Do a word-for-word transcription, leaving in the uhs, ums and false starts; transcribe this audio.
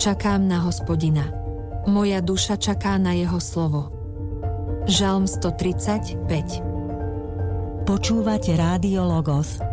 Čakám na Hospodina. Moja duša čaká na jeho slovo. Žalm stotridsaťpäť. Počúvate Rádio Logos,